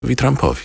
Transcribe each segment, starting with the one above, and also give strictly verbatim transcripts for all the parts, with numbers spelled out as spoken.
Trumpowi.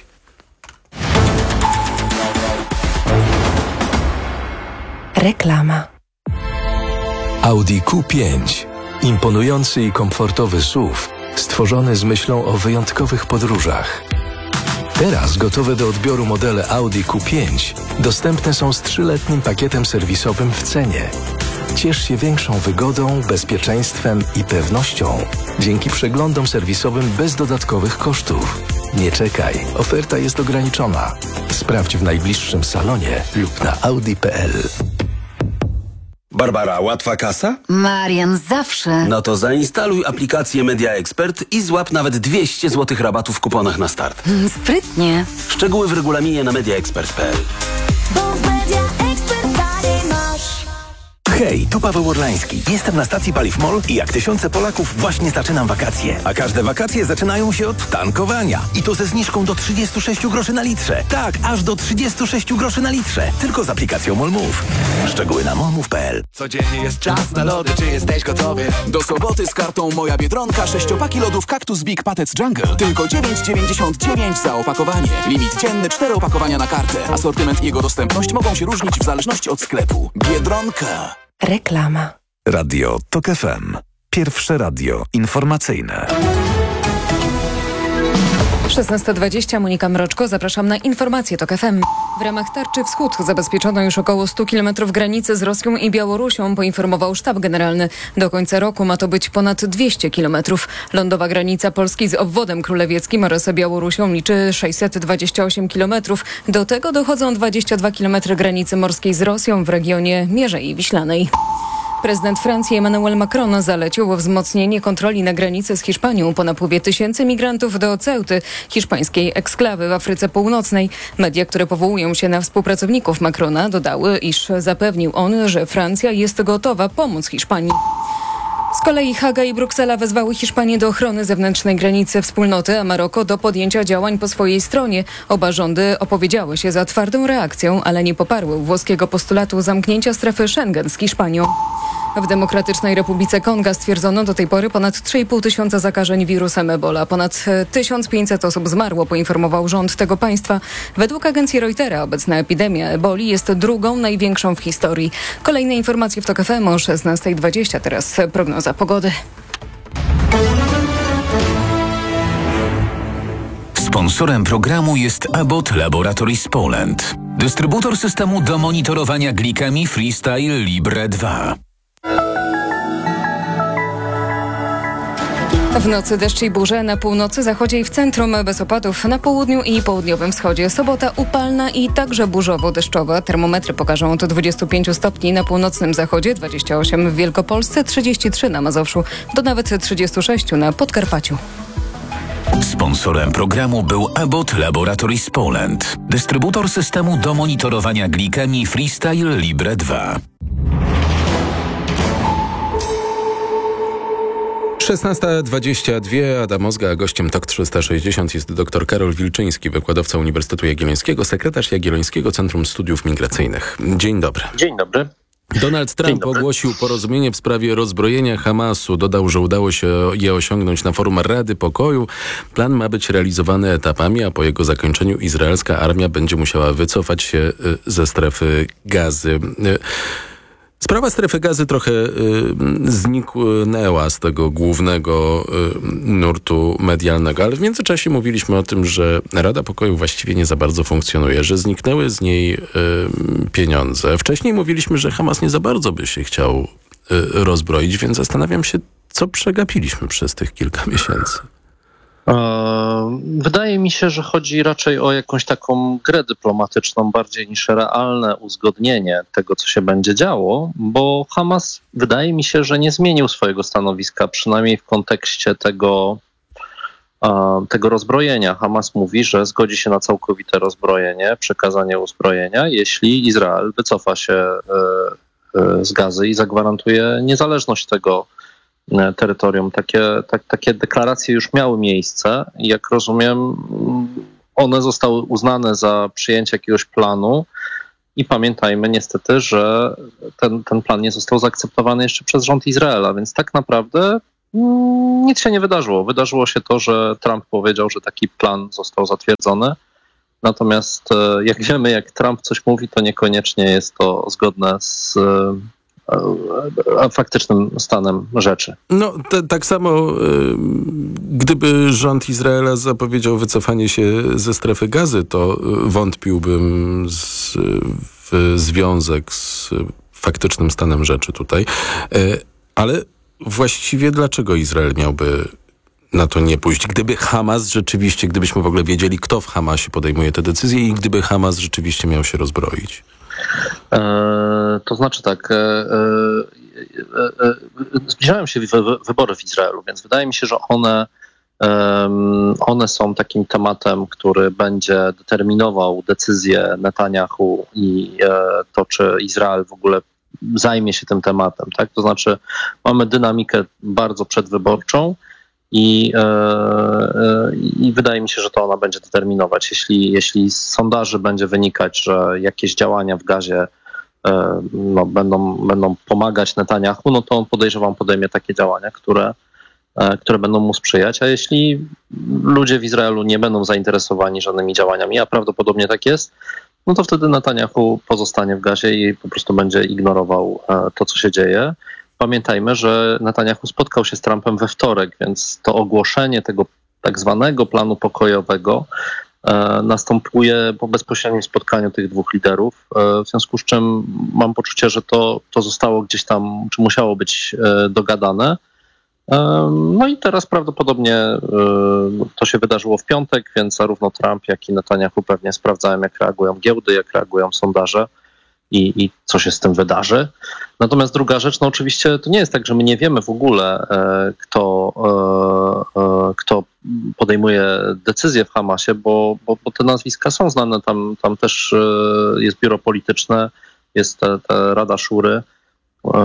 Reklama. Audi Q pięć. Imponujący i komfortowy S U V, stworzony z myślą o wyjątkowych podróżach. Teraz gotowe do odbioru modele Audi Q pięć dostępne są z trzyletnim pakietem serwisowym w cenie. Ciesz się większą wygodą, bezpieczeństwem i pewnością dzięki przeglądom serwisowym bez dodatkowych kosztów. Nie czekaj, oferta jest ograniczona. Sprawdź w najbliższym salonie lub na audi kropka p l. Barbara, łatwa kasa? Marian, zawsze. No to zainstaluj aplikację Media Expert i złap nawet dwieście złotych rabatu w kuponach na start. Mm, sprytnie. Szczegóły w regulaminie na media expert kropka p l. Hej, tu Paweł Orlański. Jestem na stacji Paliw Mol i jak tysiące Polaków właśnie zaczynam wakacje. A każde wakacje zaczynają się od tankowania. I to ze zniżką do trzydzieści sześć groszy na litrze. Tak, aż do trzydzieści sześć groszy na litrze. Tylko z aplikacją MOLMOV. Szczegóły na molmove kropka p l. Codziennie jest czas na lody, czy jesteś gotowy? Do soboty z kartą Moja Biedronka sześciopaki lodów Cactus Big Patec Jungle. Tylko dziewięć dziewięćdziesiąt dziewięć za opakowanie. Limit dzienny cztery opakowania na kartę. Asortyment i jego dostępność mogą się różnić w zależności od sklepu. Biedronka. Reklama. Radio TOK F M. Pierwsze radio informacyjne. szesnasta dwadzieścia, Monika Mroczko, zapraszam na informacje TOK F M. W ramach Tarczy Wschód zabezpieczono już około stu kilometrów granicy z Rosją i Białorusią, poinformował Sztab Generalny. Do końca roku ma to być ponad dwieście kilometrów. Lądowa granica Polski z obwodem królewieckim oraz Białorusią liczy sześćset dwadzieścia osiem kilometrów. Do tego dochodzą dwadzieścia dwa kilometry granicy morskiej z Rosją w regionie Mierzei Wiślanej. Prezydent Francji Emmanuel Macron zalecił wzmocnienie kontroli na granicy z Hiszpanią po napływie tysięcy migrantów do Ceuty, hiszpańskiej eksklawy w Afryce Północnej. Media, które powołują się na współpracowników Macrona, dodały, iż zapewnił on, że Francja jest gotowa pomóc Hiszpanii. Z kolei Haga i Bruksela wezwały Hiszpanię do ochrony zewnętrznej granicy wspólnoty, a Maroko do podjęcia działań po swojej stronie. Oba rządy opowiedziały się za twardą reakcją, ale nie poparły włoskiego postulatu zamknięcia strefy Schengen z Hiszpanią. W Demokratycznej Republice Konga stwierdzono do tej pory ponad trzy i pół tysiąca zakażeń wirusem Ebola. Ponad tysiąc pięćset osób zmarło, poinformował rząd tego państwa. Według agencji Reutera obecna epidemia eboli jest drugą największą w historii. Kolejne informacje w TOK F M o szesnasta dwadzieścia. Teraz prognoza pogody. Sponsorem programu jest Abbott Laboratories Poland. Dystrybutor systemu do monitorowania glikemii Freestyle Libre dwa. W nocy deszcz i burze na północy, zachodzie i w centrum, bez opadów na południu i południowym wschodzie. Sobota upalna i także burzowo-deszczowa. Termometry pokażą od dwudziestu pięciu stopni na północnym zachodzie, dwadzieścia osiem w Wielkopolsce, trzydzieści trzy na Mazowszu, do nawet trzydziestu sześciu na Podkarpaciu. Sponsorem programu był Abbott Laboratories Poland. Dystrybutor systemu do monitorowania glikemii Freestyle Libre dwa. szesnasta dwadzieścia dwa, Adam Ozga, a gościem TOK trzysta sześćdziesiąt jest dr Karol Wilczyński, wykładowca Uniwersytetu Jagiellońskiego, sekretarz Jagiellońskiego Centrum Studiów Migracyjnych. Dzień dobry. Dzień dobry. Donald Trump ogłosił porozumienie w sprawie rozbrojenia Hamasu. Dodał, że udało się je osiągnąć na forum Rady Pokoju. Plan ma być realizowany etapami, a po jego zakończeniu izraelska armia będzie musiała wycofać się ze strefy Gazy. Sprawa strefy Gazy trochę y, zniknęła z tego głównego y, nurtu medialnego, ale w międzyczasie mówiliśmy o tym, że Rada Pokoju właściwie nie za bardzo funkcjonuje, że zniknęły z niej y, pieniądze. Wcześniej mówiliśmy, że Hamas nie za bardzo by się chciał y, rozbroić, więc zastanawiam się, co przegapiliśmy przez tych kilka miesięcy. Wydaje mi się, że chodzi raczej o jakąś taką grę dyplomatyczną bardziej niż realne uzgodnienie tego, co się będzie działo, bo Hamas wydaje mi się, że nie zmienił swojego stanowiska, przynajmniej w kontekście tego, tego rozbrojenia. Hamas mówi, że zgodzi się na całkowite rozbrojenie, przekazanie uzbrojenia, jeśli Izrael wycofa się z Gazy i zagwarantuje niezależność tego terytorium. Takie, tak, takie deklaracje już miały miejsce i jak rozumiem, one zostały uznane za przyjęcie jakiegoś planu i pamiętajmy niestety, że ten, ten plan nie został zaakceptowany jeszcze przez rząd Izraela, więc tak naprawdę Nic się nie wydarzyło. Wydarzyło się to, że Trump powiedział, że taki plan został zatwierdzony. Natomiast jak wiemy, jak Trump coś mówi, to niekoniecznie jest to zgodne z faktycznym stanem rzeczy. No, te, tak samo y, gdyby rząd Izraela zapowiedział wycofanie się ze strefy Gazy, to y, wątpiłbym z, w związek z faktycznym stanem rzeczy tutaj. Y, ale właściwie dlaczego Izrael miałby na to nie pójść? Gdyby Hamas rzeczywiście, gdybyśmy w ogóle wiedzieli, kto w Hamasie podejmuje te decyzje i gdyby Hamas rzeczywiście miał się rozbroić? E, to znaczy tak, e, e, e, zbliżają się wy, wybory w Izraelu, więc wydaje mi się, że one, e, one są takim tematem, który będzie determinował decyzję Netanyahu i e, to, czy Izrael w ogóle zajmie się tym tematem. Tak? To znaczy mamy dynamikę bardzo przedwyborczą i, e, e, i wydaje mi się, że to ona będzie determinować. Jeśli, jeśli z sondaży będzie wynikać, że jakieś działania w Gazie e, no, będą, będą pomagać Netanyahu, no to on, podejrzewam, podejmie takie działania, które, e, które będą mu sprzyjać. A jeśli ludzie w Izraelu nie będą zainteresowani żadnymi działaniami, a prawdopodobnie tak jest, no to wtedy Netanyahu pozostanie w Gazie i po prostu będzie ignorował e, to, co się dzieje. Pamiętajmy, że Netanyahu spotkał się z Trumpem we wtorek, więc to ogłoszenie tego tak zwanego planu pokojowego e, następuje po bezpośrednim spotkaniu tych dwóch liderów, e, w związku z czym mam poczucie, że to, to zostało gdzieś tam, czy musiało być e, dogadane. E, no i teraz prawdopodobnie e, to się wydarzyło w piątek, więc zarówno Trump, jak i Netanyahu pewnie sprawdzają, jak reagują giełdy, jak reagują sondaże. I, i co się z tym wydarzy. Natomiast druga rzecz, no oczywiście to nie jest tak, że my nie wiemy w ogóle, e, kto, e, e, kto podejmuje decyzje w Hamasie, bo, bo, bo te nazwiska są znane. Tam, tam też e, jest biuro polityczne, jest te, te Rada Szury, e,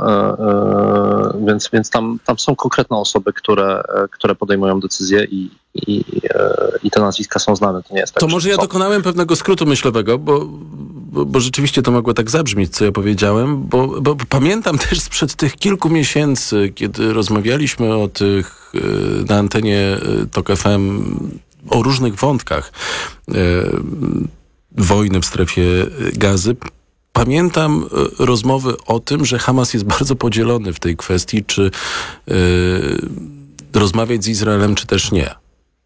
e, więc, więc tam, tam są konkretne osoby, które, które podejmują decyzje i, i, e, i te nazwiska są znane. To nie jest tak, to może ja dokonałem pewnego skrótu myślowego, bo Bo, bo rzeczywiście to mogło tak zabrzmieć, co ja powiedziałem, bo, bo pamiętam też sprzed tych kilku miesięcy, kiedy rozmawialiśmy o tych na antenie Tok F M o różnych wątkach e, wojny w strefie Gazy. Pamiętam rozmowy o tym, że Hamas jest bardzo podzielony w tej kwestii, czy e, rozmawiać z Izraelem, czy też nie.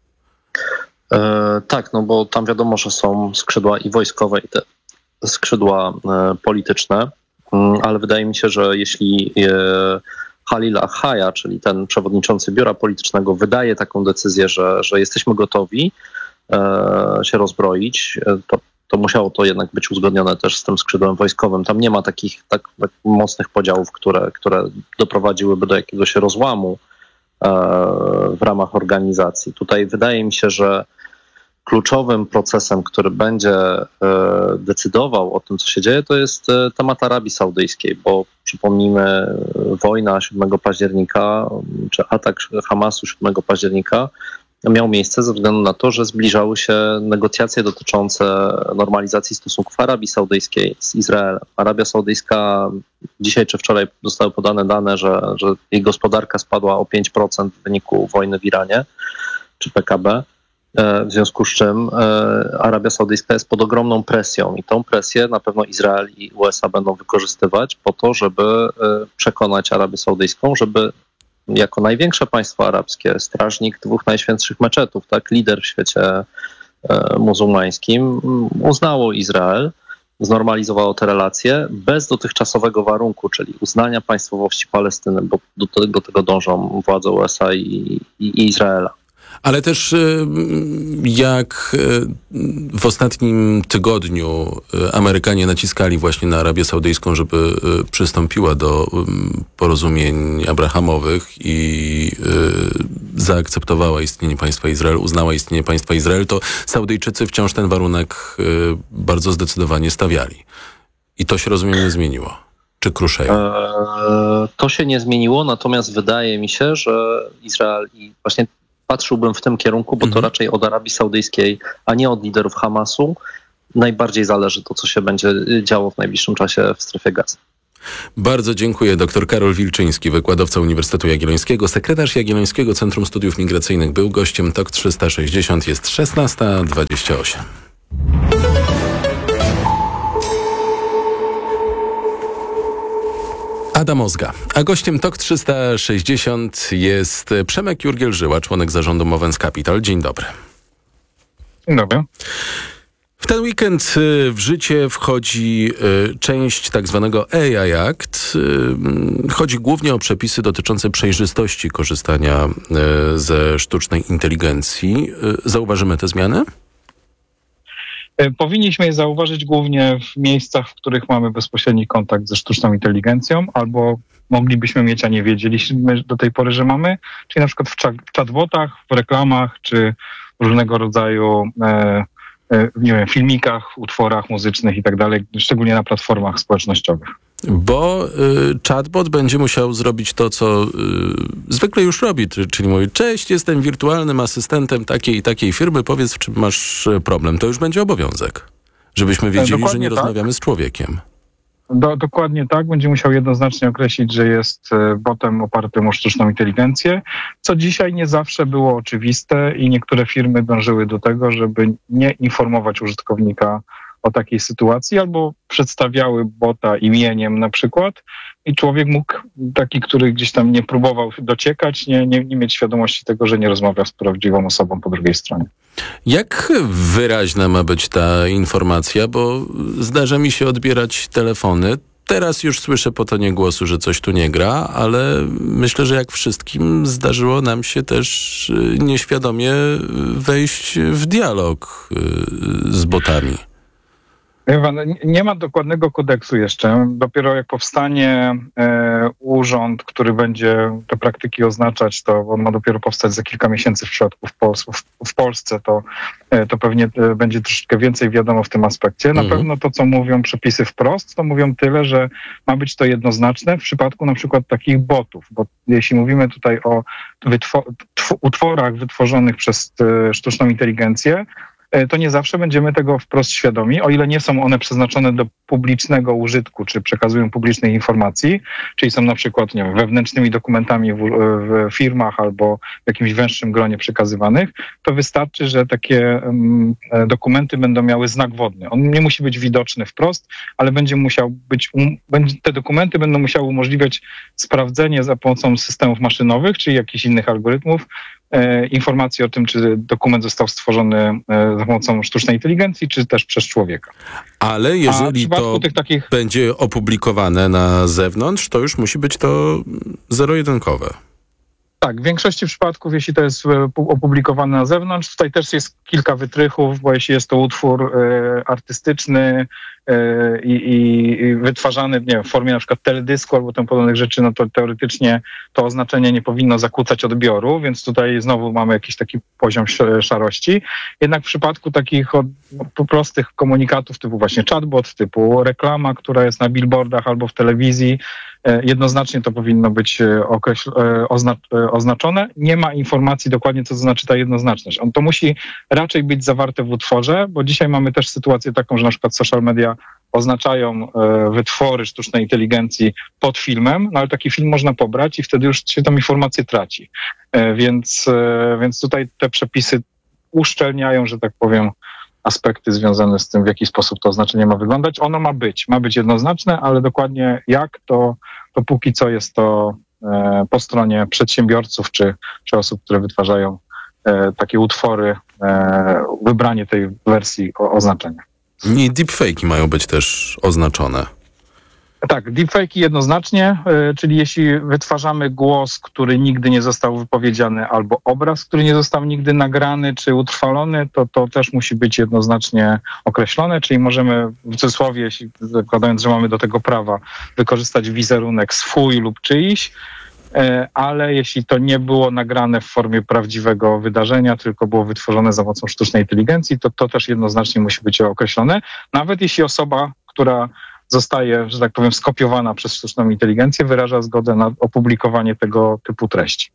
E, tak, no bo tam wiadomo, że są skrzydła i wojskowe, i te skrzydła polityczne, ale wydaje mi się, że jeśli Khalil Al-Hayya, czyli ten przewodniczący biura politycznego, wydaje taką decyzję, że, że jesteśmy gotowi się rozbroić, to, to musiało to jednak być uzgodnione też z tym skrzydłem wojskowym. Tam nie ma takich tak, tak mocnych podziałów, które, które doprowadziłyby do jakiegoś rozłamu w ramach organizacji. Tutaj wydaje mi się, że kluczowym procesem, który będzie decydował o tym, co się dzieje, to jest temat Arabii Saudyjskiej, bo przypomnijmy, wojna siódmego października, czy atak Hamasu siódmego października miał miejsce ze względu na to, że zbliżały się negocjacje dotyczące normalizacji stosunków Arabii Saudyjskiej z Izraelem. Arabia Saudyjska, dzisiaj czy wczoraj zostały podane dane, że, że jej gospodarka spadła o pięć procent w wyniku wojny w Iranie, czy P K B. W związku z czym Arabia Saudyjska jest pod ogromną presją i tą presję na pewno Izrael i U S A będą wykorzystywać po to, żeby przekonać Arabię Saudyjską, żeby jako największe państwo arabskie, strażnik dwóch najświętszych meczetów, tak, lider w świecie muzułmańskim, uznało Izrael, znormalizowało te relacje bez dotychczasowego warunku, czyli uznania państwowości Palestyny, bo do, do tego dążą władze U S A i, i, i Izraela. Ale też jak w ostatnim tygodniu Amerykanie naciskali właśnie na Arabię Saudyjską, żeby przystąpiła do porozumień abrahamowych i zaakceptowała istnienie państwa Izrael, uznała istnienie państwa Izrael, to Saudyjczycy wciąż ten warunek bardzo zdecydowanie stawiali. I to się, rozumiem, nie zmieniło. Czy kruszeje? Eee, to się nie zmieniło, natomiast wydaje mi się, że Izrael i właśnie patrzyłbym w tym kierunku, bo to mhm. raczej od Arabii Saudyjskiej, a nie od liderów Hamasu najbardziej zależy to, co się będzie działo w najbliższym czasie w strefie Gazy. Bardzo dziękuję. Doktor Karol Wilczyński, wykładowca Uniwersytetu Jagiellońskiego, sekretarz Jagiellońskiego Centrum Studiów Migracyjnych, był gościem Tok trzysta sześćdziesiąt. Jest szesnasta dwadzieścia osiem. Adam Ozga. A gościem Tok trzysta sześćdziesiąt jest Przemek Jurgiel-Żyła, członek zarządu Movens Capital. Dzień dobry. Dzień dobry. W ten weekend w życie wchodzi część tak zwanego A I Act. Chodzi głównie o przepisy dotyczące przejrzystości korzystania ze sztucznej inteligencji. Zauważymy te zmiany? Powinniśmy je zauważyć głównie w miejscach, w których mamy bezpośredni kontakt ze sztuczną inteligencją, albo moglibyśmy mieć, a nie wiedzieliśmy do tej pory, że mamy, czyli na przykład w chatbotach, w reklamach, czy różnego rodzaju e, e, nie wiem, filmikach, utworach muzycznych i tak dalej, szczególnie na platformach społecznościowych. Bo y, chatbot będzie musiał zrobić to, co y, zwykle już robi, czyli mówi: cześć, jestem wirtualnym asystentem takiej i takiej firmy, powiedz, w czym masz problem. To już będzie obowiązek, żebyśmy wiedzieli, Dokładnie że nie tak. rozmawiamy z człowiekiem. Do, dokładnie tak. Będzie musiał jednoznacznie określić, że jest botem opartym o sztuczną inteligencję, co dzisiaj nie zawsze było oczywiste i niektóre firmy dążyły do tego, żeby nie informować użytkownika o takiej sytuacji, albo przedstawiały bota imieniem na przykład i człowiek mógł, taki, który gdzieś tam nie próbował dociekać, nie, nie, nie mieć świadomości tego, że nie rozmawia z prawdziwą osobą po drugiej stronie. Jak wyraźna ma być ta informacja? Bo zdarza mi się odbierać telefony. Teraz już słyszę po tonie głosu, że coś tu nie gra, ale myślę, że jak wszystkim zdarzyło nam się też nieświadomie wejść w dialog z botami. Nie ma dokładnego kodeksu jeszcze. Dopiero jak powstanie e, urząd, który będzie te praktyki oznaczać, to on ma dopiero powstać za kilka miesięcy w przypadku w, Pol- w, w Polsce, to, e, to pewnie e, będzie troszeczkę więcej wiadomo w tym aspekcie. Na Mhm. pewno to, co mówią przepisy wprost, to mówią tyle, że ma być to jednoznaczne w przypadku na przykład takich botów, bo jeśli mówimy tutaj o wytwo- tw- utworach wytworzonych przez e, sztuczną inteligencję, to nie zawsze będziemy tego wprost świadomi, o ile nie są one przeznaczone do publicznego użytku, czy przekazują publicznych informacji, czyli są na przykład, nie wiem, wewnętrznymi dokumentami w, w firmach albo w jakimś węższym gronie przekazywanych, to wystarczy, że takie um, dokumenty będą miały znak wodny. On nie musi być widoczny wprost, ale będzie musiał być, um, będzie, te dokumenty będą musiały umożliwiać sprawdzenie za pomocą systemów maszynowych, czy jakichś innych algorytmów, E, informacji o tym, czy dokument został stworzony e, za pomocą sztucznej inteligencji, czy też przez człowieka. Ale jeżeli to tych takich... będzie opublikowane na zewnątrz, to już musi być to zero-jedynkowe. Tak, w większości przypadków, jeśli to jest opublikowane na zewnątrz, tutaj też jest kilka wytrychów, bo jeśli jest to utwór e, artystyczny e, i, i wytwarzany, nie wiem, w formie na przykład teledysku albo tym podobnych rzeczy, no to teoretycznie to oznaczenie nie powinno zakłócać odbioru, więc tutaj znowu mamy jakiś taki poziom szarości. Jednak w przypadku takich od, no, prostych komunikatów typu właśnie chatbot, typu reklama, która jest na billboardach albo w telewizji, jednoznacznie to powinno być określ- ozna- oznaczone. Nie ma informacji dokładnie, co to znaczy ta jednoznaczność. On to musi raczej być zawarte w utworze, bo dzisiaj mamy też sytuację taką, że na przykład social media oznaczają wytwory sztucznej inteligencji pod filmem, no ale taki film można pobrać i wtedy już się tą informację traci. Więc, więc tutaj te przepisy uszczelniają, że tak powiem, aspekty związane z tym, w jaki sposób to oznaczenie ma wyglądać. Ono ma być, ma być jednoznaczne, ale dokładnie jak, to, to póki co jest to e, po stronie przedsiębiorców czy, czy osób, które wytwarzają e, takie utwory, e, wybranie tej wersji o, oznaczenia. I deepfake'i mają być też oznaczone. Tak, deepfake'i jednoznacznie, y, czyli jeśli wytwarzamy głos, który nigdy nie został wypowiedziany, albo obraz, który nie został nigdy nagrany czy utrwalony, to to też musi być jednoznacznie określone, czyli możemy w cudzysłowie, jeśli zakładając, że mamy do tego prawa, wykorzystać wizerunek swój lub czyjś, y, ale jeśli to nie było nagrane w formie prawdziwego wydarzenia, tylko było wytworzone za pomocą sztucznej inteligencji, to to też jednoznacznie musi być określone, nawet jeśli osoba, która zostaje, że tak powiem, skopiowana przez sztuczną inteligencję, wyraża zgodę na opublikowanie tego typu treści.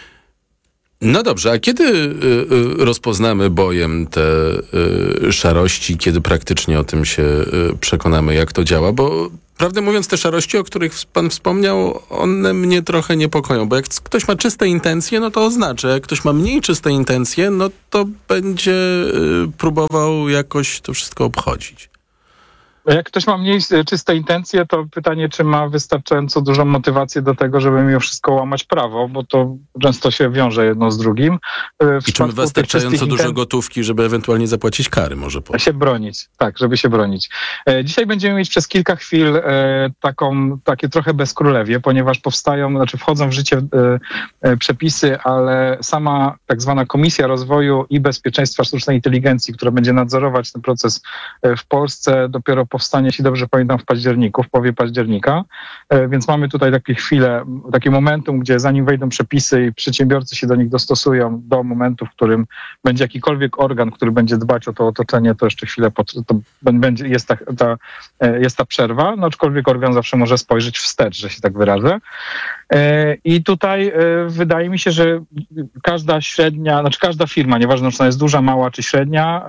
No dobrze, a kiedy y, y, rozpoznamy bojem te y, szarości, kiedy praktycznie o tym się y, przekonamy, jak to działa? Bo prawdę mówiąc, te szarości, o których pan wspomniał, one mnie trochę niepokoją, bo jak ktoś ma czyste intencje, no to oznacza. Jak ktoś ma mniej czyste intencje, no to będzie y, próbował jakoś to wszystko obchodzić. Jak ktoś ma mniej czyste intencje, to pytanie, czy ma wystarczająco dużą motywację do tego, żeby mimo wszystko łamać prawo, bo to często się wiąże jedno z drugim. W I czy wystarczająco dużo inten... gotówki, żeby ewentualnie zapłacić kary może? Po... się bronić, tak, żeby się bronić. Dzisiaj będziemy mieć przez kilka chwil taką, takie trochę bezkrólewie, ponieważ powstają, znaczy wchodzą w życie przepisy, ale sama tak zwana Komisja Rozwoju i Bezpieczeństwa Sztucznej Inteligencji, która będzie nadzorować ten proces w Polsce, dopiero powstanie, jeśli dobrze pamiętam, w październiku, w połowie października, więc mamy tutaj takie chwile, takie momentum, gdzie zanim wejdą przepisy i przedsiębiorcy się do nich dostosują do momentu, w którym będzie jakikolwiek organ, który będzie dbać o to otoczenie, to jeszcze chwilę to będzie, jest, ta, ta, jest ta przerwa, no aczkolwiek organ zawsze może spojrzeć wstecz, że się tak wyrażę. I tutaj wydaje mi się, że każda średnia, znaczy każda firma, nieważne czy ona jest duża, mała czy średnia,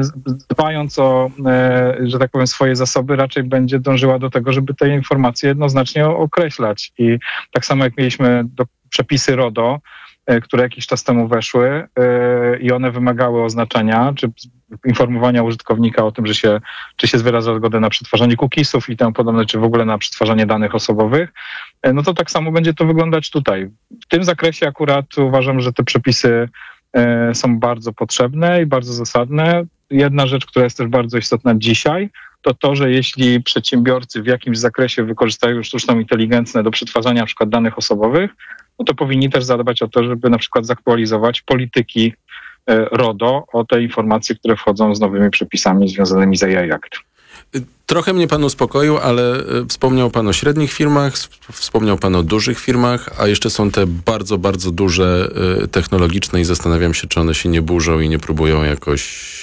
dbając o, że tak powiem, swoje zasoby, raczej będzie dążyła do tego, żeby te informacje jednoznacznie określać. I tak samo jak mieliśmy do przepisy RODO, które jakiś czas temu weszły i one wymagały oznaczenia, czy informowania użytkownika o tym, że się, czy się wyraża zgodę na przetwarzanie cookiesów i temu podobne, czy w ogóle na przetwarzanie danych osobowych, no to tak samo będzie to wyglądać tutaj. W tym zakresie akurat uważam, że te przepisy są bardzo potrzebne i bardzo zasadne. Jedna rzecz, która jest też bardzo istotna dzisiaj, to to, że jeśli przedsiębiorcy w jakimś zakresie wykorzystają sztuczną inteligencję do przetwarzania na przykład danych osobowych, no to powinni też zadbać o to, żeby na przykład zaktualizować polityki RODO o te informacje, które wchodzą z nowymi przepisami związanymi z A I Act. Trochę mnie pan uspokoił, ale wspomniał pan o średnich firmach, wspomniał pan o dużych firmach, a jeszcze są te bardzo, bardzo duże technologiczne i zastanawiam się, czy one się nie burzą i nie próbują jakoś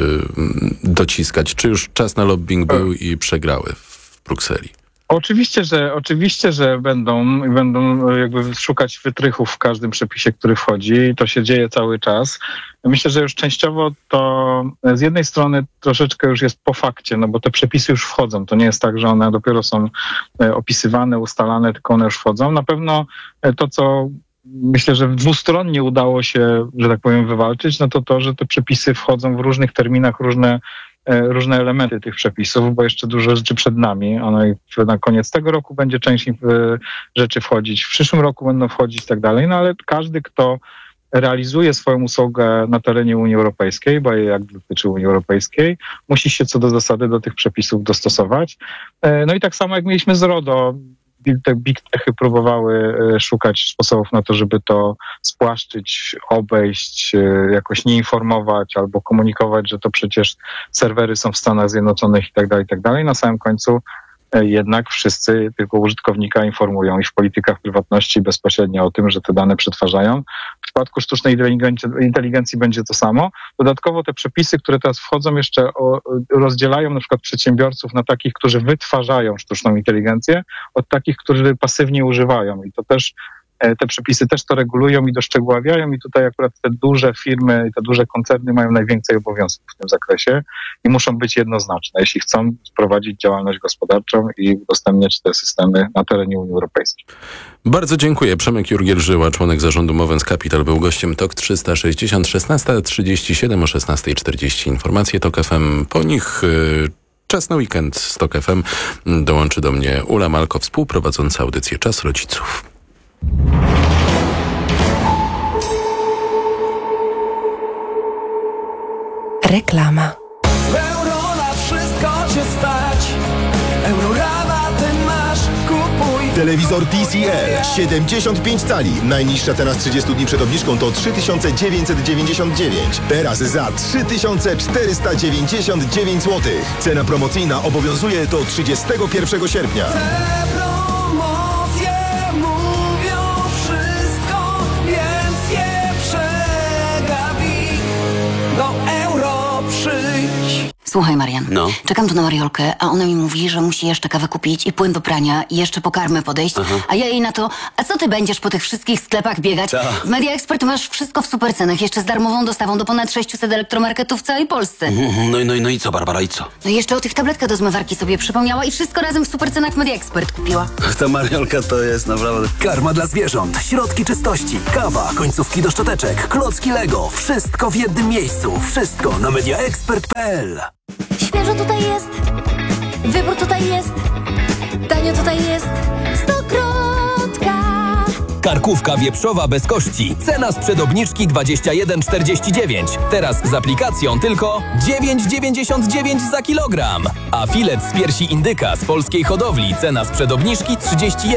dociskać. Czy już czas na lobbying był i przegrały w Brukseli? Oczywiście, że oczywiście, że będą będą jakby szukać wytrychów w każdym przepisie, który wchodzi i to się dzieje cały czas. Myślę, że już częściowo to z jednej strony troszeczkę już jest po fakcie, no bo te przepisy już wchodzą. To nie jest tak, że one dopiero są opisywane, ustalane, tylko one już wchodzą. Na pewno to, co myślę, że dwustronnie udało się, że tak powiem, wywalczyć, no to to, że te przepisy wchodzą w różnych terminach, różne różne elementy tych przepisów, bo jeszcze dużo rzeczy przed nami. One na koniec tego roku będzie część rzeczy wchodzić, w przyszłym roku będą wchodzić i tak dalej, no ale każdy, kto realizuje swoją usługę na terenie Unii Europejskiej, bo jak dotyczy Unii Europejskiej, musi się co do zasady do tych przepisów dostosować. No i tak samo jak mieliśmy z RODO, te big techy próbowały szukać sposobów na to, żeby to spłaszczyć, obejść, jakoś nie informować albo komunikować, że to przecież serwery są w Stanach Zjednoczonych i tak dalej, i tak dalej. Na samym końcu jednak wszyscy tylko użytkownika informują i w politykach prywatności bezpośrednio o tym, że te dane przetwarzają. W przypadku sztucznej inteligencji będzie to samo. Dodatkowo te przepisy, które teraz wchodzą, jeszcze rozdzielają na przykład przedsiębiorców na takich, którzy wytwarzają sztuczną inteligencję, od takich, którzy pasywnie używają. I to też te przepisy też to regulują i doszczegóławiają i tutaj akurat te duże firmy i te duże koncerny mają najwięcej obowiązków w tym zakresie i muszą być jednoznaczne, jeśli chcą prowadzić działalność gospodarczą i udostępniać te systemy na terenie Unii Europejskiej. Bardzo dziękuję. Przemek Jurgiel-Żyła, członek zarządu Movens Capital, był gościem Tok trzysta sześćdziesiąt, szesnasta trzydzieści siedem o szesnasta czterdzieści. Informacje Tok F M po nich. Yy... Czas na weekend z Tok F M. Dołączy do mnie Ula Malko, współprowadząca audycję Czas Rodziców. Reklama. Euro na wszystko cię stać. Eurorabaty masz, kupuj. Telewizor T C L siedemdziesiąt pięć cali. Najniższa cena z trzydziestu dni przed obniżką to trzy tysiące dziewięćset dziewięćdziesiąt dziewięć. Teraz za trzy tysiące czterysta dziewięćdziesiąt dziewięć złotych. Cena promocyjna obowiązuje do trzydziestego pierwszego sierpnia. Te promocje mówią wszystko, więc je przegapi. Do Euro przyjdź. Słuchaj, Marian, No. czekam tu na Mariolkę, a ona mi mówi, że musi jeszcze kawę kupić i płyn do prania i jeszcze po karmę podejść, Aha. a ja jej na to, a co ty będziesz po tych wszystkich sklepach biegać? Ta. W Media Expert masz wszystko w supercenach, jeszcze z darmową dostawą do ponad sześciuset elektromarketów w całej Polsce. Mhm, No i, no, i- no i co, Barbara, i co? No i jeszcze o tych tabletkach do zmywarki sobie przypomniała i wszystko razem w supercenach w Media Expert kupiła. Ta Mariolka to jest naprawdę... Karma dla zwierząt, środki czystości, kawa, końcówki do szczoteczek, klocki Lego. Wszystko w jednym miejscu. Wszystko na media expert kropka p l. Świeżo tutaj jest, wybór tutaj jest, tanio tutaj jest, Stokrotka. Karkówka wieprzowa bez kości. Cena sprzed obniżki dwadzieścia jeden czterdzieści dziewięć. Teraz z aplikacją tylko dziewięć dziewięćdziesiąt dziewięć za kilogram. A filet z piersi indyka z polskiej hodowli. Cena sprzed obniżki trzydzieści jeden